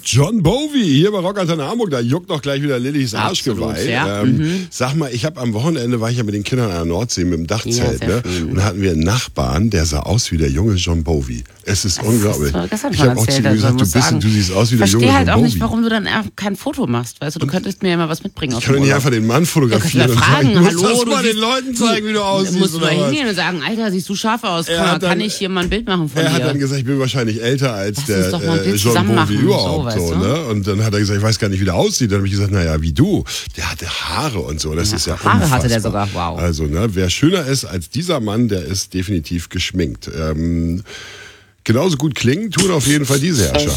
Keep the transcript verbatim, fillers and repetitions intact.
John Bowie, hier bei Rock Antenne Hamburg, da juckt doch gleich wieder Lillys Arschgeweih. Ja. Ähm, Mhm. Sag mal, ich habe am Wochenende, war ich ja mit den Kindern an der Nordsee mit dem Dachzelt, Ja, ne? schön. Und da hatten wir einen Nachbarn, der sah aus wie der junge John Bowie. Es ist Das unglaublich. hast du gestern Ich schon habe auch zu erzählt, ihm also gesagt, du muss bist, sagen, du siehst aus wie der Ich junge verstehe halt John auch Bowie. nicht, warum du dann einfach kein Foto machst. Weißt du, du könntest mir ja mal was mitbringen aus Ich kann dem doch nicht Urlaub. einfach den Mann fotografieren Ja, und fragen, sagen, du musst hallo, das du mal den siehst- Leuten zeigen, wie du aussiehst. Musst du oder mal was? hingehen und sagen, Alter, siehst du scharf aus, Er kann, hat dann- kann ich hier mal ein Bild machen von Er hat dir? dann gesagt, ich bin wahrscheinlich älter als Lass der uns doch mal ein äh, Bild John zusammen Bowie machen, überhaupt. so, So, weißt du? ne? Und dann hat er gesagt, ich weiß gar nicht, wie der aussieht. Dann habe ich gesagt, naja, wie du. Der hatte Haare und so. Das Ja, ist ja Haare unfassbar. hatte der sogar, wow. Also, ne, wer schöner ist als dieser Mann, der ist definitiv geschminkt. Ähm, genauso gut klingen tun auf jeden Fall diese Herrschaft.